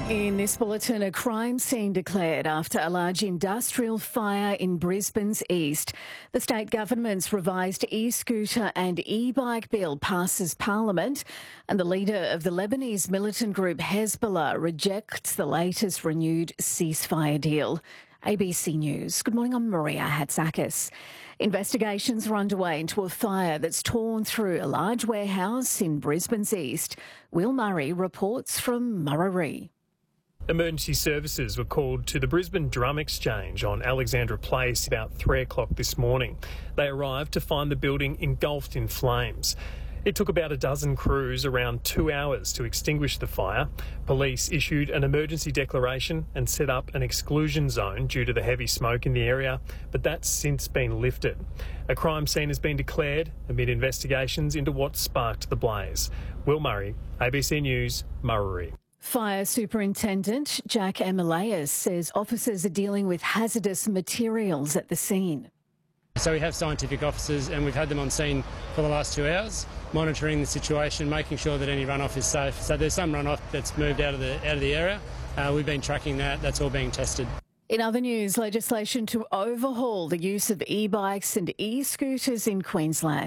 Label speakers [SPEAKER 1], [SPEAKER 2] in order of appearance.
[SPEAKER 1] In this bulletin, a crime scene declared after a large industrial fire in Brisbane's east. The state government's revised e-scooter and e-bike bill passes Parliament, and the leader of the Lebanese militant group Hezbollah rejects the latest renewed ceasefire deal. ABC News. Good morning, I'm Maria Hatzakis. Investigations are underway into a fire that's torn through a large warehouse in Brisbane's east. Will Murray reports from Murray.
[SPEAKER 2] Emergency services were called to the Brisbane Drum Exchange on Alexandra Place about 3 o'clock this morning. They arrived to find the building engulfed in flames. It took about a dozen crews around 2 hours to extinguish the fire. Police issued an emergency declaration and set up an exclusion zone due to the heavy smoke in the area, but that's since been lifted. A crime scene has been declared amid investigations into what sparked the blaze. Will Murray, ABC News, Murray.
[SPEAKER 1] Fire Superintendent Jack Amaleas says officers are dealing with hazardous materials at the scene.
[SPEAKER 3] So we have scientific officers and we've had them on scene for the last 2 hours, monitoring the situation, making sure that any runoff is safe. So there's some runoff that's moved out of the area. We've been tracking that. That's all being tested.
[SPEAKER 1] In other news, legislation to overhaul the use of e-bikes and e-scooters in Queensland